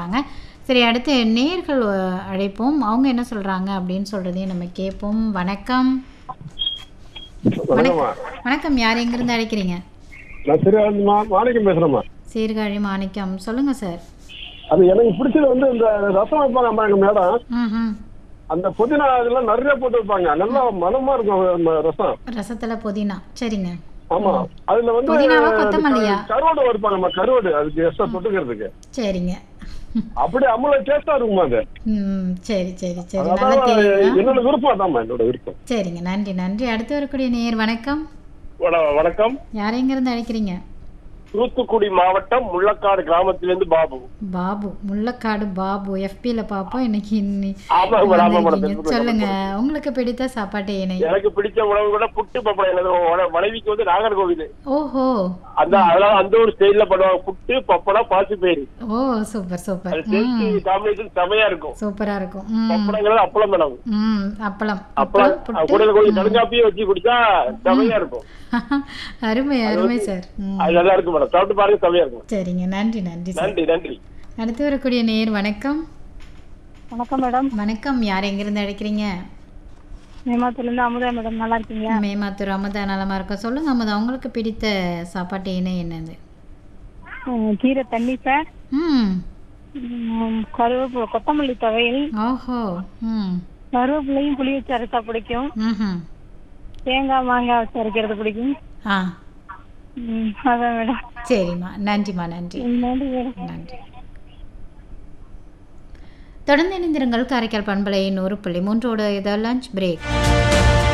சொல்கிறாங்க. சரி, அடுத்து நேர்கள் அழைப்போம். அவங்க என்ன சொல்கிறாங்க அப்படின்னு சொல்கிறதையும் நம்ம கேட்போம். வணக்கம். வணக்கம். யார் எங்கேருந்து அழைக்கிறீங்க? நான் சீர்காழி மாணிக்கம் பேசுறேம்மா. சீர்காழி மாணிக்கம், சொல்லுங்கள் சார். அது எனக்கு பிடிச்சது வந்து இந்த ரசம் வைப்பாங்க எங்க மேடம். அந்த புதினா இதெல்லாம் நிறைய போட்டு வைப்பாங்க, நல்லா மனமா இருக்கும் ரசம். ரசத்துல புதினா, சரிங்க. ஆமா, அதுல வந்து புதினாவா கொத்தமல்லியா? கருவாடு வைப்பாங்கம்மா, கருவாடு அதுக்கு எக்ஸ்ட்ரா தொட்டுக்கிறதுக்கு. சரிங்க. அப்படி அவ்வளவு டேஸ்டா இருக்குமா அது. சரி சரி சரி, நல்லா தெரியும். என்னோட விருப்பம் தான்மா, என்னோட விருப்பம். சரிங்க, நன்றி நன்றி. அடுத்து வரக்கூடிய நேயர். வணக்கம். வணக்கம். யார் எங்க இருந்து அழைக்கிறீங்க? தூத்துக்குடி மாவட்டம் முள்ளக்காடு கிராமத்திலிருந்து பாபு. பாபு, முள்ளக்காடு பாபு. FB-ல பாப்போம் இன்னைக்கு. சொல்லுங்க, உங்களுக்கு பிடித்த சாப்பாட்டு இணை? எனக்கு பிடிச்ச உணவு கூட புட்டு பப்படம். மனைவிக்கு வந்து நாகர்கோவில். ஓஹோ, அதனால அந்த ஒரு ஸ்டைல்ல பண்ணுவாங்க, புட்டு பப்படம் பாசிப்பயிறு. ஓ சூப்பர் சூப்பர். காம்பினேஷன் செமையா இருக்கும், சூப்பரா இருக்கும். பப்படங்கிறது அப்பளம் மேடம். அப்பளம் கூட கொஞ்சம் கடுங்காப்பியே வச்சு குடிச்சா செமையா இருக்கும். அருமை அருமை சார். அது நல்லா இருக்கும் மேடம், சாப்பிட்டு பாருங்க, செமையா இருக்கும். சரிங்க, நன்றி நன்றி நன்றி நன்றி. அடுத்து வரக்கூடிய நேயர். வணக்கம். வணக்கம் மேடம். வணக்கம். யார் எங்கிருந்து அழைக்கிறீங்க? மேமாத்தூர்லேருந்து அமுதா மேடம். நல்லா இருக்கீங்க? மேமாத்தூர் அமுதா, நலமா இருக்கும். சொல்லுங்க அமுதா, உங்களுக்கு பிடித்த சாப்பாட்டு இணை என்னது? கீரை தண்ணி சார், கருவேப்பிலை கொத்தமல்லி துவையல். ஓஹோ. கருவேப்பிலையும் புளி வச்சு அரைச்சா பிடிக்கும். தேங்காய் மாங்காய் வச்சு அரைக்கிறது பிடிக்கும். அதான் மேடம். சரிம்மா, நன்றிம்மா. நன்றி நன்றி மேடம். நன்றி. தொடர்ந்து இணைந்திருங்கள். காரைக்கால் பண்பலை 100.3 லஞ்ச் பிரேக்.